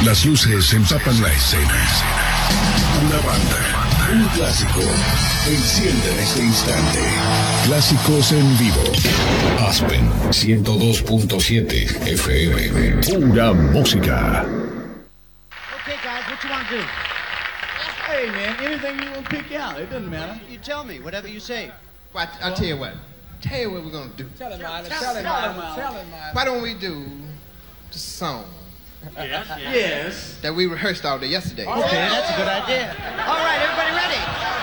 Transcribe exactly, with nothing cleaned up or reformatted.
Las luces empapan la escena. Una banda, un clásico, enciende en este instante. Clásicos en vivo. Aspen ciento dos punto siete F M. Pura música. Okay, guys, what you want to do? Hey, man, anything you want to pick out. It doesn't matter. You tell me, whatever you say. Well, I, I'll tell you what. Tell you what we're going to do. Tell him, Island. Tell- Tell him, tell Island. him, Tell him, Island. Why don't we do the song Yes, yes. that we rehearsed all day yesterday? Okay, that's a good idea. All right, everybody ready?